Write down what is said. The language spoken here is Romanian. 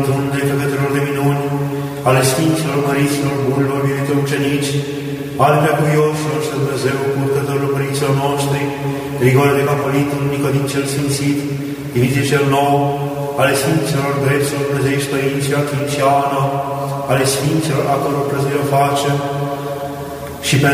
Unde făcătorilor de minuni, ale Sfinților, Măriților, Bunilor, iubite ucenici, ale preacuvioșilor și Dumnezeu, purtătorilor părinților noștri, Grigore de Capolitul, Nicodim cel Sfințit, Dimitrie cel Nou, ale Sfinților, Dreților, Dumnezeiești Părinți, Ioachim și Ana, ale Sfinților, a căror prăzire o face, și